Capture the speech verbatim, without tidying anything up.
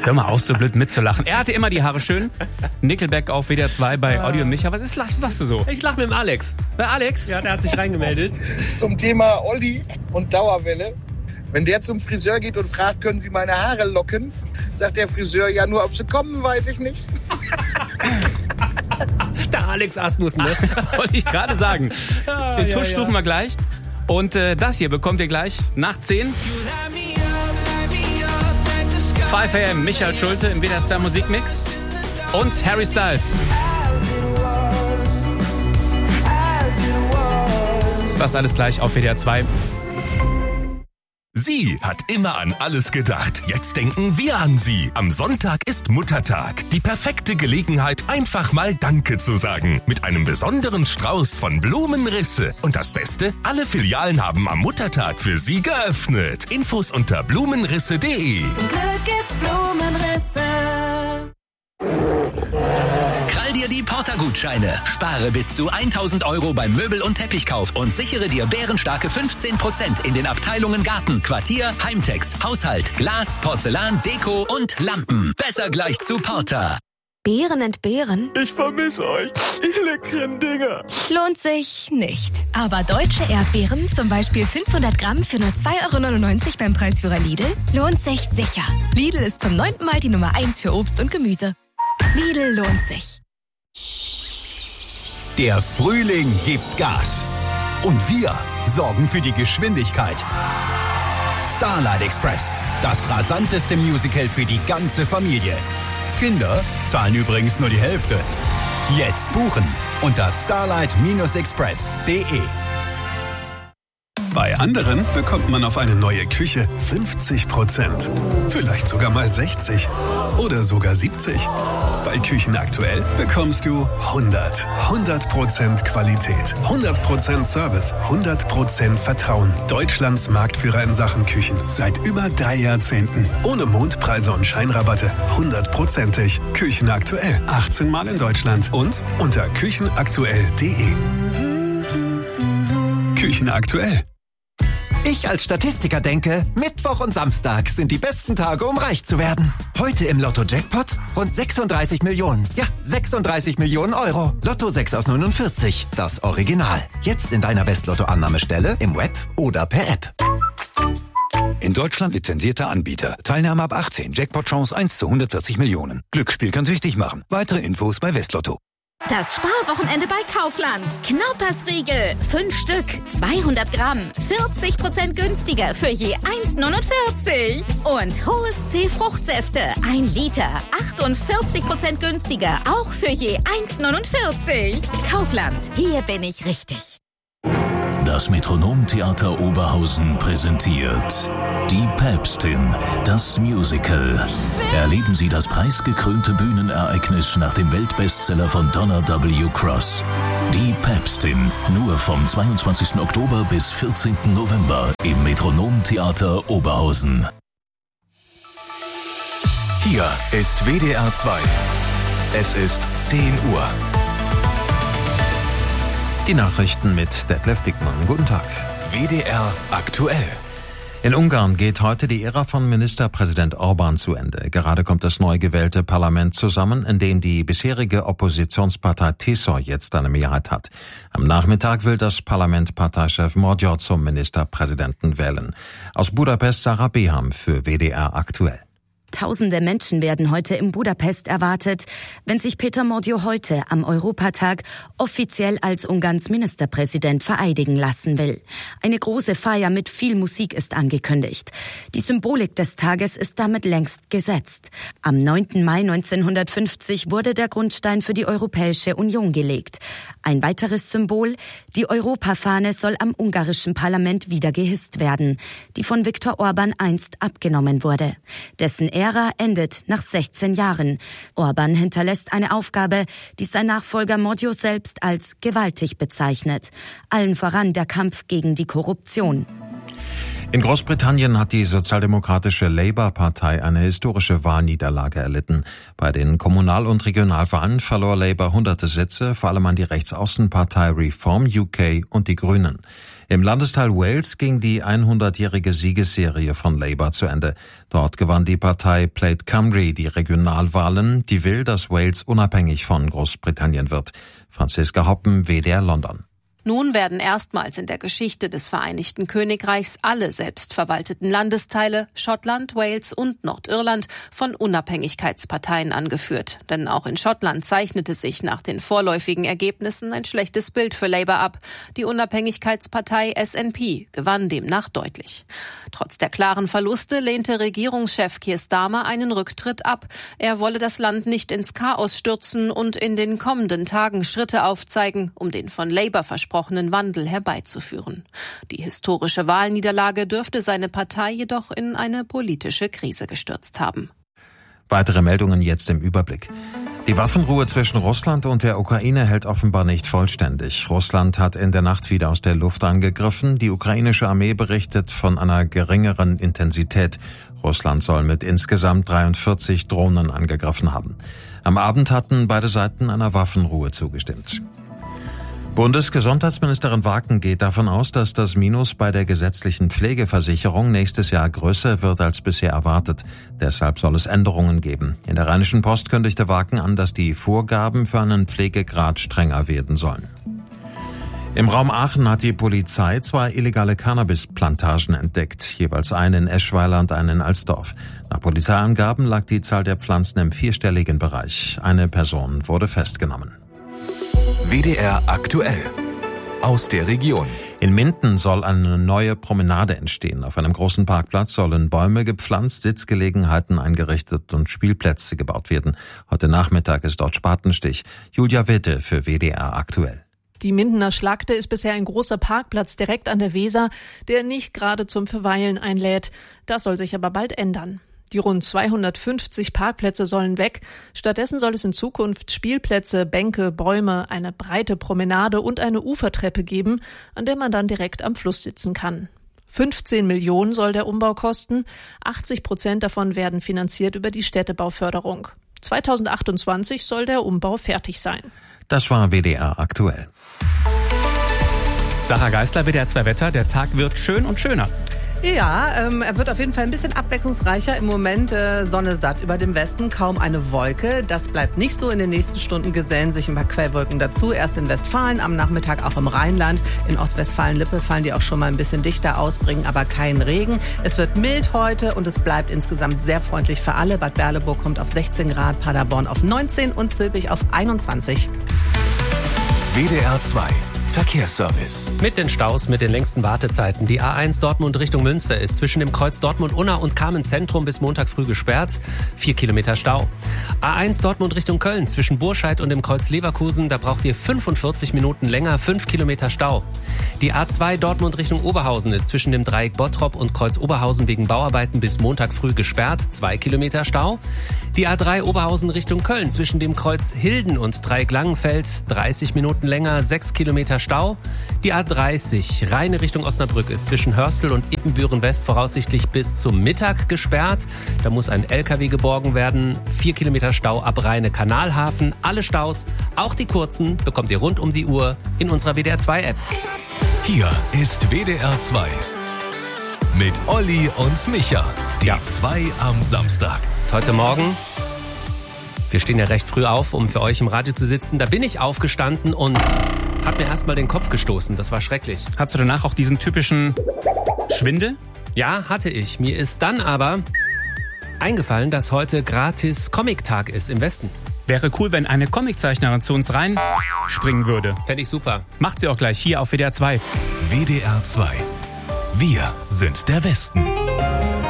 Hör mal auf, so blöd mitzulachen. Er hatte immer die Haare schön. Nickelback auf W D R zwei bei Olli und Micha. Was ist, was lachst du so? Ich lach mit dem Alex. Bei Alex? Ja, der hat sich reingemeldet. Zum Thema Olli und Dauerwelle. Wenn der zum Friseur geht und fragt, können Sie meine Haare locken, sagt der Friseur, ja, nur ob sie kommen, weiß ich nicht. Der Alex Asmus, ne? Wollte ich gerade sagen. Ja, Den ja, Tusch ja. suchen wir gleich. Und äh, das hier bekommt ihr gleich nach zehn. fünf A M, Michael Schulte im W D R zwei Musikmix. Und Harry Styles. Das alles gleich auf W D R zwei. Sie hat immer an alles gedacht. Jetzt denken wir an sie. Am Sonntag ist Muttertag. Die perfekte Gelegenheit, einfach mal Danke zu sagen. Mit einem besonderen Strauß von Blumenrisse. Und das Beste, alle Filialen haben am Muttertag für Sie geöffnet. Infos unter blumenrisse punkt de. Zum Glück gibt's Blumenrisse. Krall dir die Porter-Gutscheine. Spare bis zu tausend Euro beim Möbel- und Teppichkauf und sichere dir bärenstarke fünfzehn Prozent in den Abteilungen Garten, Quartier, Heimtex, Haushalt, Glas, Porzellan, Deko und Lampen. Besser gleich zu Porter. Beeren entbehren? Ich vermisse euch, ihr leckeren Dinger. Lohnt sich nicht. Aber deutsche Erdbeeren, zum Beispiel fünfhundert Gramm für nur zwei Euro neunundneunzig beim Preisführer Lidl, lohnt sich sicher. Lidl ist zum neunten Mal die Nummer eins für Obst und Gemüse. Lidl lohnt sich. Der Frühling gibt Gas. Und wir sorgen für die Geschwindigkeit. Starlight Express, das rasanteste Musical für die ganze Familie. Kinder zahlen übrigens nur die Hälfte. Jetzt buchen unter starlight express punkt de. Bei anderen bekommt man auf eine neue Küche fünfzig Prozent. Vielleicht sogar mal sechzig. Oder sogar siebzig. Bei Küchen aktuell bekommst du hundert. hundert Prozent Qualität. hundert Prozent Service. hundert Prozent Vertrauen. Deutschlands Marktführer in Sachen Küchen. Seit über drei Jahrzehnten. Ohne Mondpreise und Scheinrabatte. hundertprozentig. Küchen aktuell. achtzehn Mal in Deutschland. Und unter küchenaktuell punkt de. Küchen aktuell. Ich als Statistiker denke, Mittwoch und Samstag sind die besten Tage, um reich zu werden. Heute im Lotto-Jackpot rund sechsunddreißig Millionen. Ja, sechsunddreißig Millionen Euro. Lotto sechs aus neunundvierzig, das Original. Jetzt in deiner Westlotto-Annahmestelle, im Web oder per App. In Deutschland lizenzierter Anbieter. Teilnahme ab achtzehn. Jackpot-Chance eins zu hundertvierzig Millionen. Glücksspiel kann süchtig machen. Weitere Infos bei Westlotto. Das Sparwochenende bei Kaufland. Knaupersriegel. Fünf Stück. zweihundert Gramm. vierzig Prozent günstiger für je eins neunundvierzig. Und Hohes C Fruchtsäfte. Ein Liter. achtundvierzig Prozent günstiger. Auch für je eins neunundvierzig. Kaufland. Hier bin ich richtig. Das Metronom-Theater Oberhausen präsentiert Die Päpstin, das Musical. Erleben Sie das preisgekrönte Bühnenereignis nach dem Weltbestseller von Donna W. Cross. Die Päpstin, nur vom zweiundzwanzigsten Oktober bis vierzehnten November im Metronom-Theater Oberhausen. Hier ist W D R zwei. Es ist zehn Uhr. Die Nachrichten mit Detlef Dickmann. Guten Tag. W D R aktuell. In Ungarn geht heute die Ära von Ministerpräsident Orbán zu Ende. Gerade kommt das neu gewählte Parlament zusammen, in dem die bisherige Oppositionspartei T S O jetzt eine Mehrheit hat. Am Nachmittag will das Parlament Parteichef Magyar zum Ministerpräsidenten wählen. Aus Budapest Sarah Beham für W D R aktuell. Tausende Menschen werden heute in Budapest erwartet, wenn sich Peter Magyar heute am Europatag offiziell als Ungarns Ministerpräsident vereidigen lassen will. Eine große Feier mit viel Musik ist angekündigt. Die Symbolik des Tages ist damit längst gesetzt. Am neunten Mai neunzehnhundertfünfzig wurde der Grundstein für die Europäische Union gelegt. Ein weiteres Symbol, die Europafahne soll am ungarischen Parlament wieder gehisst werden, die von Viktor Orbán einst abgenommen wurde. Dessen Ära endet nach sechzehn Jahren. Orbán hinterlässt eine Aufgabe, die sein Nachfolger Magyar selbst als gewaltig bezeichnet. Allen voran der Kampf gegen die Korruption. In Großbritannien hat die sozialdemokratische Labour-Partei eine historische Wahlniederlage erlitten. Bei den Kommunal- und Regionalwahlen verlor Labour hunderte Sitze, vor allem an die Rechtsaußenpartei Reform U K und die Grünen. Im Landesteil Wales ging die hundertjährige Siegesserie von Labour zu Ende. Dort gewann die Partei Plaid Cymru die Regionalwahlen, die will, dass Wales unabhängig von Großbritannien wird. Franziska Hoppen, W D R London. Nun werden erstmals in der Geschichte des Vereinigten Königreichs alle selbstverwalteten Landesteile, Schottland, Wales und Nordirland, von Unabhängigkeitsparteien angeführt. Denn auch in Schottland zeichnete sich nach den vorläufigen Ergebnissen ein schlechtes Bild für Labour ab. Die Unabhängigkeitspartei S N P gewann demnach deutlich. Trotz der klaren Verluste lehnte Regierungschef Keir Starmer einen Rücktritt ab. Er wolle das Land nicht ins Chaos stürzen und in den kommenden Tagen Schritte aufzeigen, um den von Labour versprochenen Wandel herbeizuführen. Die historische Wahlniederlage dürfte seine Partei jedoch in eine politische Krise gestürzt haben. Weitere Meldungen jetzt im Überblick. Die Waffenruhe zwischen Russland und der Ukraine hält offenbar nicht vollständig. Russland hat in der Nacht wieder aus der Luft angegriffen. Die ukrainische Armee berichtet von einer geringeren Intensität. Russland soll mit insgesamt dreiundvierzig Drohnen angegriffen haben. Am Abend hatten beide Seiten einer Waffenruhe zugestimmt. Bundesgesundheitsministerin Waken geht davon aus, dass das Minus bei der gesetzlichen Pflegeversicherung nächstes Jahr größer wird als bisher erwartet. Deshalb soll es Änderungen geben. In der Rheinischen Post kündigte Waken an, dass die Vorgaben für einen Pflegegrad strenger werden sollen. Im Raum Aachen hat die Polizei zwei illegale Cannabisplantagen entdeckt, jeweils eine in Eschweiler und eine in Alsdorf. Nach Polizeiangaben lag die Zahl der Pflanzen im vierstelligen Bereich. Eine Person wurde festgenommen. W D R aktuell. Aus der Region. In Minden soll eine neue Promenade entstehen. Auf einem großen Parkplatz sollen Bäume gepflanzt, Sitzgelegenheiten eingerichtet und Spielplätze gebaut werden. Heute Nachmittag ist dort Spatenstich. Julia Witte für W D R aktuell. Die Mindener Schlagde ist bisher ein großer Parkplatz direkt an der Weser, der nicht gerade zum Verweilen einlädt. Das soll sich aber bald ändern. Die rund zweihundertfünfzig Parkplätze sollen weg. Stattdessen soll es in Zukunft Spielplätze, Bänke, Bäume, eine breite Promenade und eine Ufertreppe geben, an der man dann direkt am Fluss sitzen kann. fünfzehn Millionen soll der Umbau kosten. achtzig Prozent davon werden finanziert über die Städtebauförderung. zweitausendachtundzwanzig soll der Umbau fertig sein. Das war W D R aktuell. Sarah Geisler, W D R zwei Wetter. Der Tag wird schön und schöner. Ja, ähm, er wird auf jeden Fall ein bisschen abwechslungsreicher. Im Moment äh, Sonne satt über dem Westen, kaum eine Wolke. Das bleibt nicht so. In den nächsten Stunden gesellen sich ein paar Quellwolken dazu. Erst in Westfalen, am Nachmittag auch im Rheinland. In Ostwestfalen-Lippe fallen die auch schon mal ein bisschen dichter aus, bringen aber keinen Regen. Es wird mild heute und es bleibt insgesamt sehr freundlich für alle. Bad Berleburg kommt auf sechzehn Grad, Paderborn auf neunzehn und Zülpich auf einundzwanzig. W D R zwei Verkehrsservice. Mit den Staus, mit den längsten Wartezeiten. Die A eins Dortmund Richtung Münster ist zwischen dem Kreuz Dortmund-Unna und Kamen-Zentrum bis Montag früh gesperrt. Vier Kilometer Stau. A eins Dortmund Richtung Köln zwischen Burscheid und dem Kreuz Leverkusen. Da braucht ihr fünfundvierzig Minuten länger. Fünf Kilometer Stau. Die A zwei Dortmund Richtung Oberhausen ist zwischen dem Dreieck Bottrop und Kreuz Oberhausen wegen Bauarbeiten bis Montag früh gesperrt. Zwei Kilometer Stau. Die A drei Oberhausen Richtung Köln zwischen dem Kreuz Hilden und Dreieck Langenfeld. dreißig Minuten länger. Sechs Kilometer Stau. Die A dreißig Rheine Richtung Osnabrück ist zwischen Hörstel und Ippenbüren West voraussichtlich bis zum Mittag gesperrt. Da muss ein L K W geborgen werden. Vier Kilometer Stau ab Rheine Kanalhafen. Alle Staus, auch die kurzen, bekommt ihr rund um die Uhr in unserer W D R zwei App. Hier ist W D R zwei. Mit Olli und Micha. Die ja. zwei am Samstag. Heute Morgen, wir stehen ja recht früh auf, um für euch im Radio zu sitzen. Da bin ich aufgestanden und hab mir erstmal den Kopf gestoßen. Das war schrecklich. Hattest du danach auch diesen typischen Schwindel? Ja, hatte ich. Mir ist dann aber eingefallen, dass heute gratis Comic-Tag ist im Westen. Wäre cool, wenn eine Comiczeichnerin zu uns rein springen würde. Fände ich super. Macht sie auch gleich hier auf W D R zwei. W D R zwei. Wir sind der Westen.